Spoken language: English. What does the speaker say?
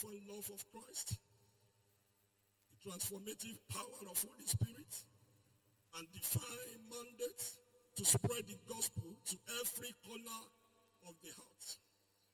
profound love of Christ, the transformative power of Holy Spirit, and divine mandate to spread the